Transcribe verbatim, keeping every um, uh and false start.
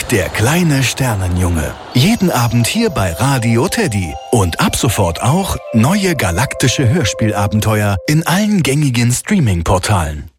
der kleine Sternenjunge. Jeden Abend hier bei Radio Teddy. Und ab sofort auch neue galaktische Hörspielabenteuer in allen gängigen Streaming-Portalen.